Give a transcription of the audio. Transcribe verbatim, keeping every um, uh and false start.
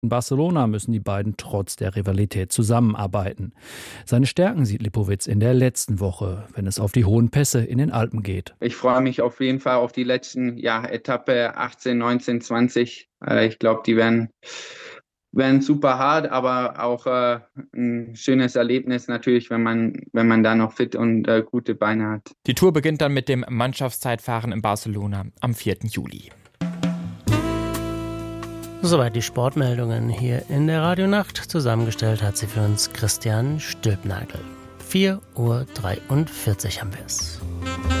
In Barcelona müssen die beiden trotz der Rivalität zusammenarbeiten. Seine Stärken sieht Lipowitz in der letzten Woche, wenn es auf die hohen Pässe in den Alpen geht. Ich freue mich auf jeden Fall auf die letzten ja, Etappe achtzehn, neunzehn, zwanzig. Äh, ich glaube, die werden, werden super hart, aber auch äh, ein schönes Erlebnis natürlich, wenn man, wenn man da noch fit und äh, gute Beine hat. Die Tour beginnt dann mit dem Mannschaftszeitfahren in Barcelona am vierten Juli. Soweit die Sportmeldungen hier in der Radionacht. Zusammengestellt hat sie für uns Christian Stülpnagel. vier Uhr dreiundvierzig haben wir es.